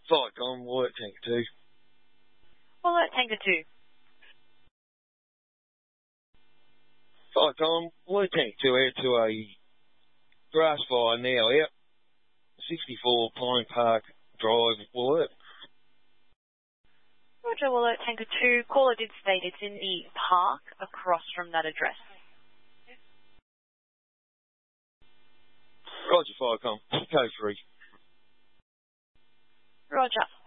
Viacom, Wollert Tanker 2. Wollert Tanker 2. Viacom, Wollert Tanker 2 out to a grass fire now out. 64 Pine Park Drive, Wollert. Roger, Wollert Tanker 2. Caller did state it's in the park across from that address. Roger, Viacom, code 3. Roger.